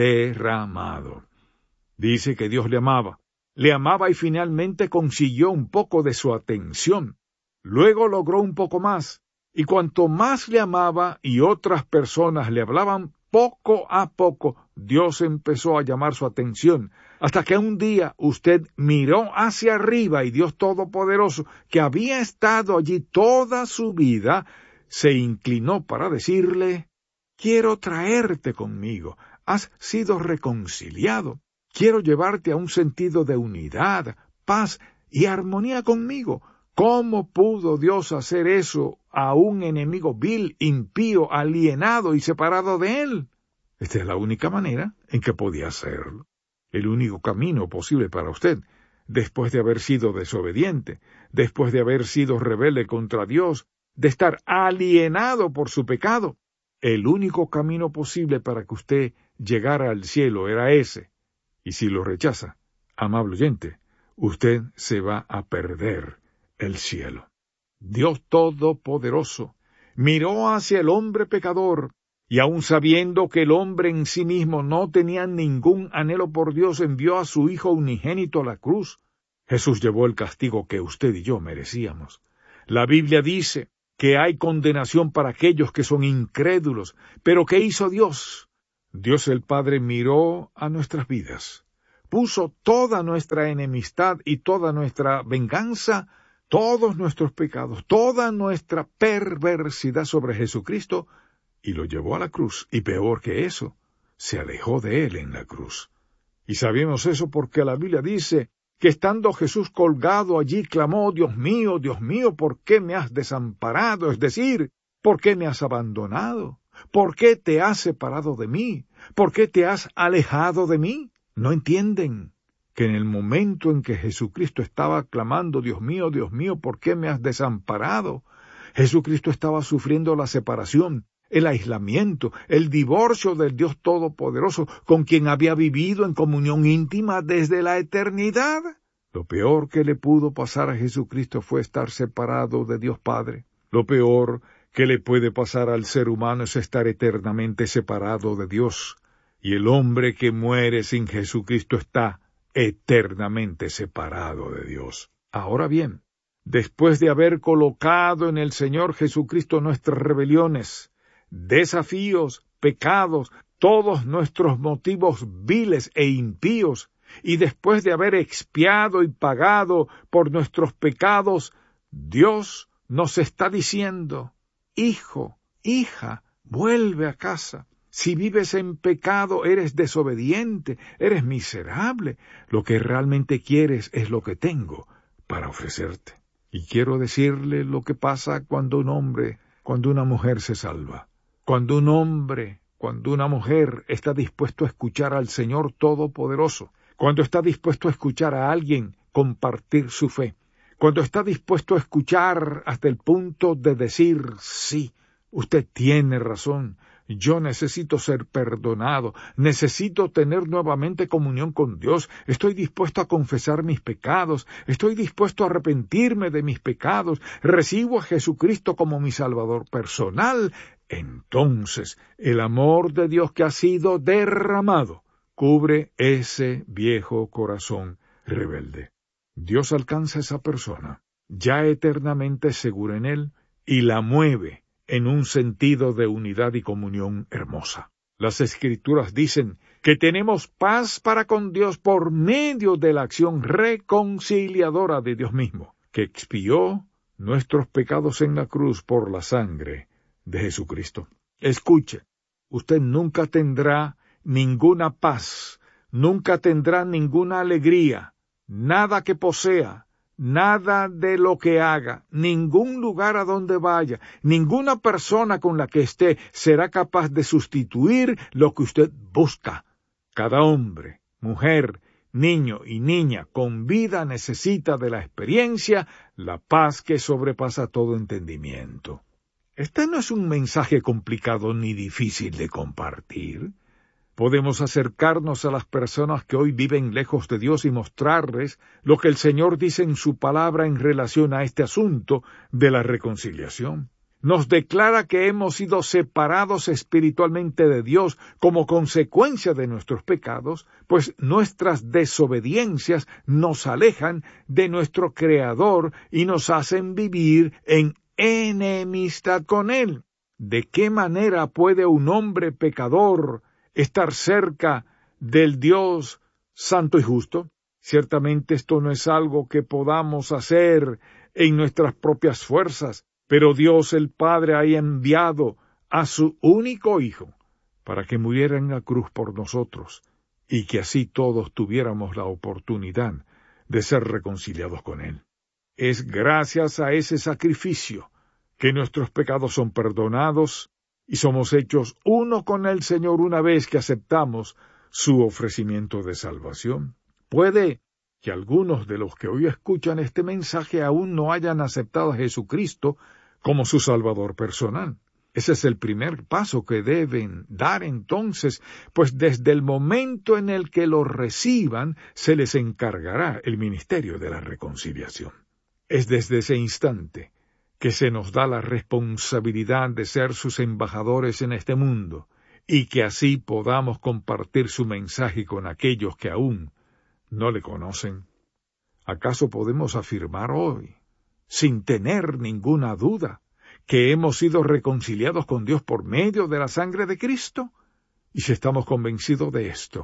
derramado. Dice que Dios le amaba, le amaba y finalmente consiguió un poco de su atención. Luego logró un poco más, y cuanto más le amaba y otras personas le hablaban, poco a poco Dios empezó a llamar su atención, hasta que un día usted miró hacia arriba y Dios Todopoderoso, que había estado allí toda su vida, se inclinó para decirle: quiero traerte conmigo, has sido reconciliado, quiero llevarte a un sentido de unidad, paz y armonía conmigo. ¿Cómo pudo Dios hacer eso a un enemigo vil, impío, alienado y separado de Él? Esta es la única manera en que podía hacerlo. El único camino posible para usted, después de haber sido desobediente, después de haber sido rebelde contra Dios, de estar alienado por su pecado, el único camino posible para que usted llegara al cielo era ese. Y si lo rechaza, amable oyente, usted se va a perder el cielo. Dios Todopoderoso miró hacia el hombre pecador, y aun sabiendo que el hombre en sí mismo no tenía ningún anhelo por Dios, envió a su Hijo unigénito a la cruz. Jesús llevó el castigo que usted y yo merecíamos. La Biblia dice que hay condenación para aquellos que son incrédulos. ¿Pero qué hizo Dios? Dios el Padre miró a nuestras vidas, puso toda nuestra enemistad y toda nuestra venganza, todos nuestros pecados, toda nuestra perversidad sobre Jesucristo, y lo llevó a la cruz, y peor que eso, se alejó de él en la cruz. Y sabemos eso porque la Biblia dice que estando Jesús colgado allí clamó, Dios mío, Dios mío, ¿por qué me has desamparado? Es decir, ¿por qué me has abandonado? ¿Por qué te has separado de mí? ¿Por qué te has alejado de mí? ¿No entienden que en el momento en que Jesucristo estaba clamando, Dios mío, Dios mío, ¿por qué me has desamparado? Jesucristo estaba sufriendo la separación, el aislamiento, el divorcio del Dios Todopoderoso, con quien había vivido en comunión íntima desde la eternidad. Lo peor que le pudo pasar a Jesucristo fue estar separado de Dios Padre. Lo peor que le puede pasar al ser humano es estar eternamente separado de Dios. Y el hombre que muere sin Jesucristo está eternamente separado de Dios. Ahora bien, después de haber colocado en el Señor Jesucristo nuestras rebeliones, desafíos, pecados, todos nuestros motivos viles e impíos, y después de haber expiado y pagado por nuestros pecados, Dios nos está diciendo, hijo, hija, vuelve a casa. Si vives en pecado, eres desobediente, eres miserable. Lo que realmente quieres es lo que tengo para ofrecerte. Y quiero decirle lo que pasa cuando un hombre, cuando una mujer se salva. Cuando un hombre, cuando una mujer está dispuesto a escuchar al Señor Todopoderoso, cuando está dispuesto a escuchar a alguien compartir su fe, cuando está dispuesto a escuchar hasta el punto de decir, sí, usted tiene razón, yo necesito ser perdonado, necesito tener nuevamente comunión con Dios, estoy dispuesto a confesar mis pecados, estoy dispuesto a arrepentirme de mis pecados, recibo a Jesucristo como mi Salvador personal. Entonces, el amor de Dios que ha sido derramado cubre ese viejo corazón rebelde. Dios alcanza a esa persona, ya eternamente segura en Él, y la mueve en un sentido de unidad y comunión hermosa. Las Escrituras dicen que tenemos paz para con Dios por medio de la acción reconciliadora de Dios mismo, que expió nuestros pecados en la cruz por la sangre de Jesucristo. Escuche, usted nunca tendrá ninguna paz, nunca tendrá ninguna alegría, nada que posea, nada de lo que haga, ningún lugar a donde vaya, ninguna persona con la que esté será capaz de sustituir lo que usted busca. Cada hombre, mujer, niño y niña con vida necesita de la experiencia, la paz que sobrepasa todo entendimiento. Este no es un mensaje complicado ni difícil de compartir. Podemos acercarnos a las personas que hoy viven lejos de Dios y mostrarles lo que el Señor dice en su palabra en relación a este asunto de la reconciliación. Nos declara que hemos sido separados espiritualmente de Dios como consecuencia de nuestros pecados, pues nuestras desobediencias nos alejan de nuestro Creador y nos hacen vivir en enemistad con Él. ¿De qué manera puede un hombre pecador estar cerca del Dios santo y justo? Ciertamente esto no es algo que podamos hacer en nuestras propias fuerzas, pero Dios el Padre ha enviado a su único Hijo para que muriera en la cruz por nosotros y que así todos tuviéramos la oportunidad de ser reconciliados con Él. Es gracias a ese sacrificio que nuestros pecados son perdonados y somos hechos uno con el Señor una vez que aceptamos su ofrecimiento de salvación. Puede que algunos de los que hoy escuchan este mensaje aún no hayan aceptado a Jesucristo como su Salvador personal. Ese es el primer paso que deben dar entonces, pues desde el momento en el que lo reciban, se les encargará el ministerio de la reconciliación. Es desde ese instante que se nos da la responsabilidad de ser sus embajadores en este mundo, y que así podamos compartir su mensaje con aquellos que aún no le conocen. ¿Acaso podemos afirmar hoy, sin tener ninguna duda, que hemos sido reconciliados con Dios por medio de la sangre de Cristo? Y si estamos convencidos de esto,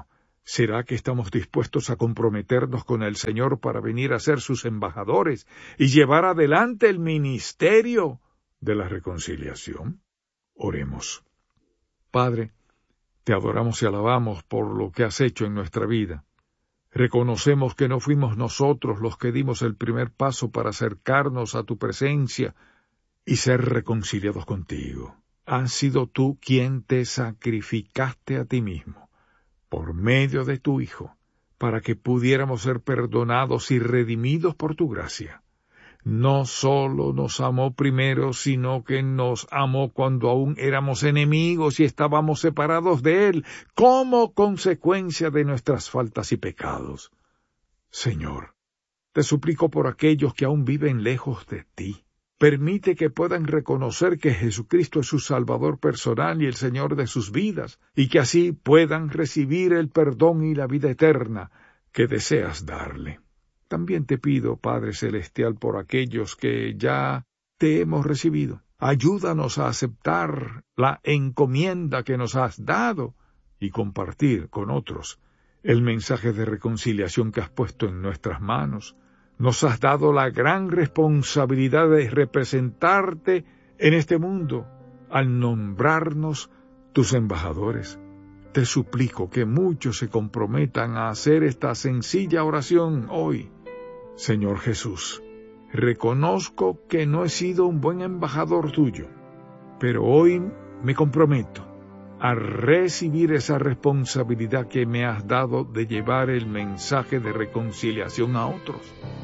¿Será que estamos dispuestos a comprometernos con el Señor para venir a ser sus embajadores y llevar adelante el ministerio de la reconciliación? Oremos. Padre, te adoramos y alabamos por lo que has hecho en nuestra vida. Reconocemos que no fuimos nosotros los que dimos el primer paso para acercarnos a tu presencia y ser reconciliados contigo. Has sido tú quien te sacrificaste a ti mismo, por medio de tu Hijo, para que pudiéramos ser perdonados y redimidos por tu gracia. No solo nos amó primero, sino que nos amó cuando aún éramos enemigos y estábamos separados de Él, como consecuencia de nuestras faltas y pecados. Señor, te suplico por aquellos que aún viven lejos de ti. Permite que puedan reconocer que Jesucristo es su Salvador personal y el Señor de sus vidas, y que así puedan recibir el perdón y la vida eterna que deseas darle. También te pido, Padre Celestial, por aquellos que ya te hemos recibido. Ayúdanos a aceptar la encomienda que nos has dado y compartir con otros el mensaje de reconciliación que has puesto en nuestras manos. Nos has dado la gran responsabilidad de representarte en este mundo al nombrarnos tus embajadores. Te suplico que muchos se comprometan a hacer esta sencilla oración hoy. Señor Jesús, reconozco que no he sido un buen embajador tuyo, pero hoy me comprometo a recibir esa responsabilidad que me has dado de llevar el mensaje de reconciliación a otros.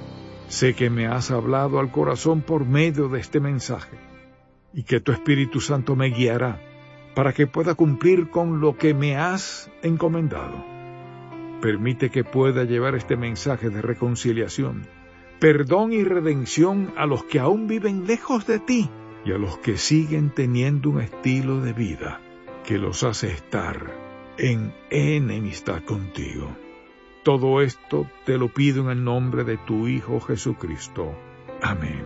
Sé que me has hablado al corazón por medio de este mensaje y que tu Espíritu Santo me guiará para que pueda cumplir con lo que me has encomendado. Permite que pueda llevar este mensaje de reconciliación, perdón y redención a los que aún viven lejos de ti y a los que siguen teniendo un estilo de vida que los hace estar en enemistad contigo. Todo esto te lo pido en el nombre de tu Hijo Jesucristo. Amén.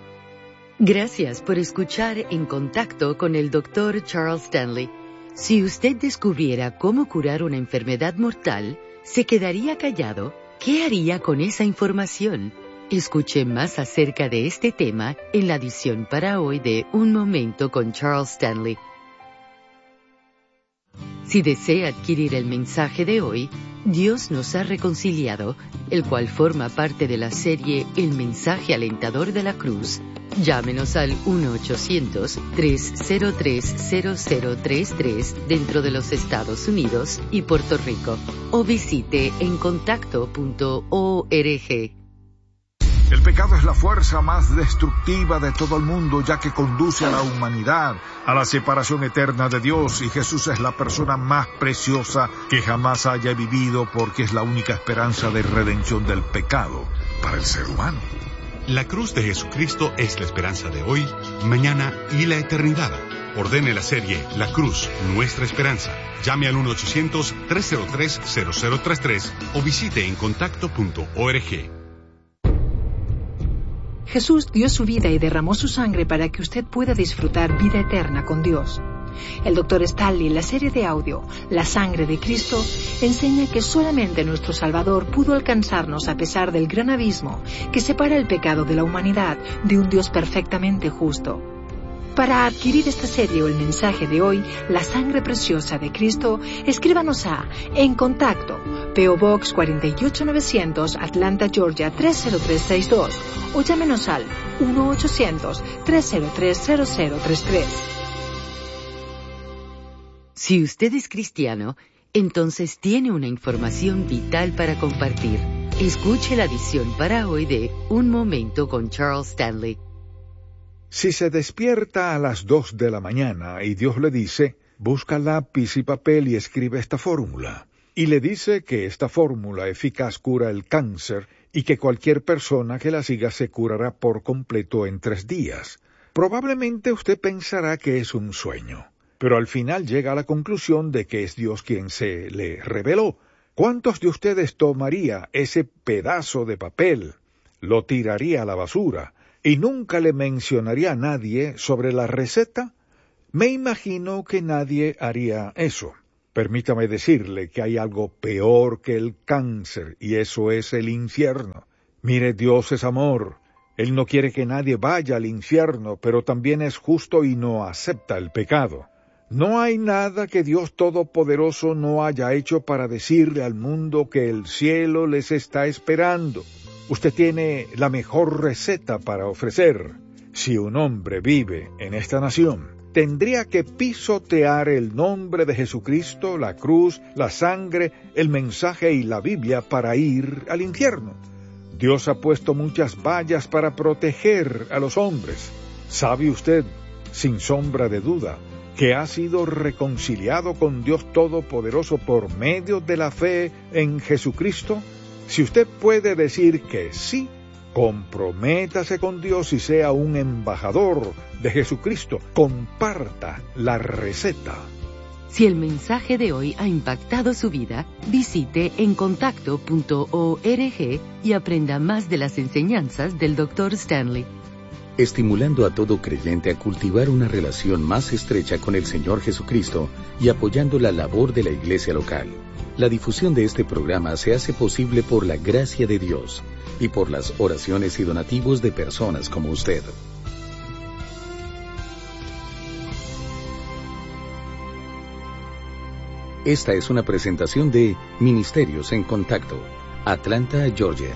Gracias por escuchar En Contacto con el doctor Charles Stanley. Si usted descubriera cómo curar una enfermedad mortal, ¿se quedaría callado? ¿Qué haría con esa información? Escuche más acerca de este tema en la edición para hoy de Un Momento con Charles Stanley. Si desea adquirir el mensaje de hoy, Dios nos ha reconciliado, el cual forma parte de la serie El mensaje alentador de la cruz, llámenos al uno ochocientos, tres cero tres, cero cero tres tres dentro de los Estados Unidos y Puerto Rico, o visite en contacto punto org. El pecado es la fuerza más destructiva de todo el mundo, ya que conduce a la humanidad a la separación eterna de Dios, y Jesús es la persona más preciosa que jamás haya vivido, porque es la única esperanza de redención del pecado para el ser humano. La cruz de Jesucristo es la esperanza de hoy, mañana y la eternidad. Ordene la serie La Cruz, Nuestra Esperanza. Llame al uno ochocientos, tres cero tres, cero cero tres tres o visite en contacto punto org. Jesús dio su vida y derramó su sangre para que usted pueda disfrutar vida eterna con Dios. El doctor Stanley, en la serie de audio La sangre de Cristo, enseña que solamente nuestro Salvador pudo alcanzarnos a pesar del gran abismo que separa el pecado de la humanidad de un Dios perfectamente justo. Para adquirir esta serie o el mensaje de hoy, La sangre preciosa de Cristo, escríbanos a En Contacto, P O Box cuatro ocho novecientos, Atlanta, Georgia tres cero tres seis dos, o llámenos al uno ochocientos, tres cero tres, cero cero tres tres. Si usted es cristiano, entonces tiene una información vital para compartir. Escuche la edición para hoy de Un Momento con Charles Stanley. Si se despierta a las dos de la mañana y Dios le dice, busca lápiz y papel y escribe esta fórmula, y le dice que esta fórmula eficaz cura el cáncer y que cualquier persona que la siga se curará por completo en tres días, probablemente usted pensará que es un sueño, pero al final llega a la conclusión de que es Dios quien se le reveló. ¿Cuántos de ustedes tomaría ese pedazo de papel, lo tiraría a la basura y nunca le mencionaría a nadie sobre la receta? Me imagino que nadie haría eso. Permítame decirle que hay algo peor que el cáncer, y eso es el infierno. Mire, Dios es amor. Él no quiere que nadie vaya al infierno, pero también es justo y no acepta el pecado. No hay nada que Dios Todopoderoso no haya hecho para decirle al mundo que el cielo les está esperando. Usted tiene la mejor receta para ofrecer. Si un hombre vive en esta nación, tendría que pisotear el nombre de Jesucristo, la cruz, la sangre, el mensaje y la Biblia para ir al infierno. Dios ha puesto muchas vallas para proteger a los hombres. ¿Sabe usted, sin sombra de duda, que ha sido reconciliado con Dios Todopoderoso por medio de la fe en Jesucristo? Si usted puede decir que sí, comprométase con Dios y sea un embajador de Jesucristo. Comparta la receta. Si el mensaje de hoy ha impactado su vida, visite encontacto punto org y aprenda más de las enseñanzas del doctor Stanley. Estimulando a todo creyente a cultivar una relación más estrecha con el Señor Jesucristo y apoyando la labor de la iglesia local. La difusión de este programa se hace posible por la gracia de Dios y por las oraciones y donativos de personas como usted. Esta es una presentación de Ministerios en Contacto, Atlanta, Georgia.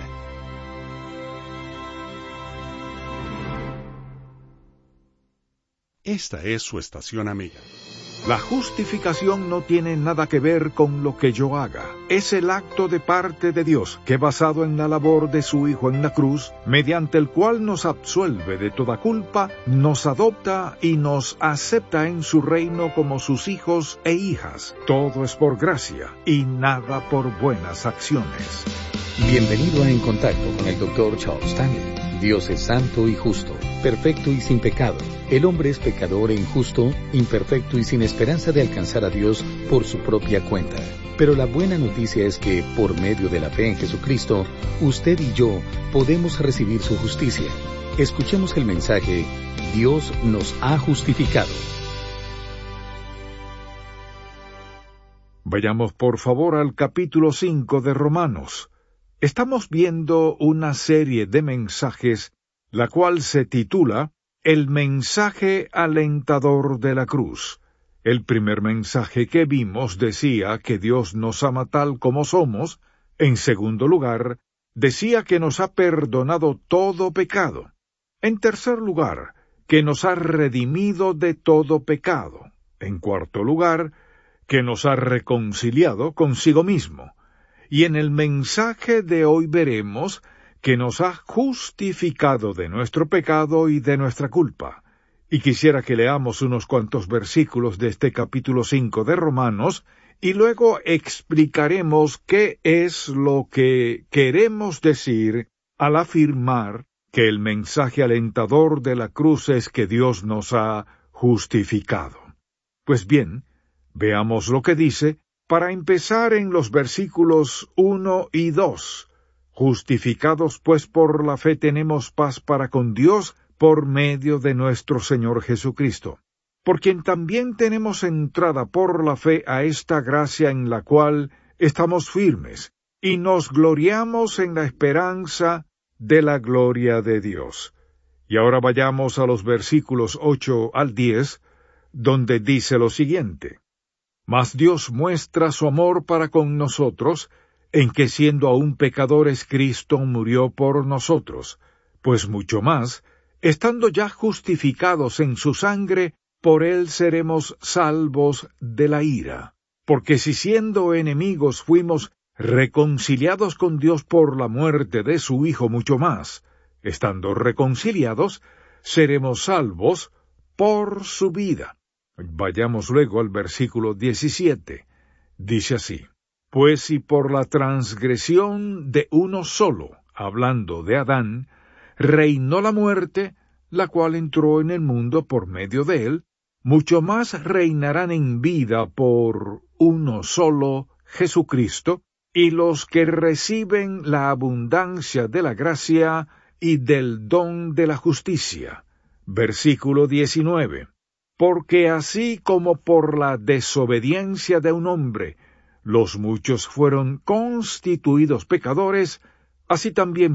Esta es su estación amiga. La justificación no tiene nada que ver con lo que yo haga. Es el acto de parte de Dios, que basado en la labor de su Hijo en la cruz, mediante el cual nos absuelve de toda culpa, nos adopta y nos acepta en su reino como sus hijos e hijas. Todo es por gracia y nada por buenas acciones. Bienvenido a En Contacto con el doctor Charles Stanley. Dios es santo y justo, perfecto y sin pecado. El hombre es pecador e injusto, imperfecto y sin esperanza de alcanzar a Dios por su propia cuenta. Pero la buena noticia es que, por medio de la fe en Jesucristo, usted y yo podemos recibir su justicia. Escuchemos el mensaje, Dios nos ha justificado. Vayamos por favor al capítulo cinco de Romanos. Estamos viendo una serie de mensajes, la cual se titula El mensaje alentador de la cruz. El primer mensaje que vimos decía que Dios nos ama tal como somos. En segundo lugar, decía que nos ha perdonado todo pecado. En tercer lugar, que nos ha redimido de todo pecado. En cuarto lugar, que nos ha reconciliado consigo mismo. Y en el mensaje de hoy veremos que nos ha justificado de nuestro pecado y de nuestra culpa. Y quisiera que leamos unos cuantos versículos de este capítulo cinco de Romanos, y luego explicaremos qué es lo que queremos decir al afirmar que el mensaje alentador de la cruz es que Dios nos ha justificado. Pues bien, veamos lo que dice, para empezar en los versículos uno y dos. Justificados pues por la fe tenemos paz para con Dios por medio de nuestro Señor Jesucristo, por quien también tenemos entrada por la fe a esta gracia en la cual estamos firmes, y nos gloriamos en la esperanza de la gloria de Dios. Y ahora vayamos a los versículos ocho al diez, donde dice lo siguiente. Mas Dios muestra su amor para con nosotros, en que siendo aún pecadores Cristo murió por nosotros, pues mucho más, estando ya justificados en su sangre, por él seremos salvos de la ira. Porque si siendo enemigos fuimos reconciliados con Dios por la muerte de su Hijo mucho más, estando reconciliados, seremos salvos por su vida. Vayamos luego al versículo diecisiete. Dice así, pues si por la transgresión de uno solo, hablando de Adán, reinó la muerte, la cual entró en el mundo por medio de él, mucho más reinarán en vida por uno solo, Jesucristo, y los que reciben la abundancia de la gracia y del don de la justicia. Versículo diecinueve. Porque así como por la desobediencia de un hombre los muchos fueron constituidos pecadores, así también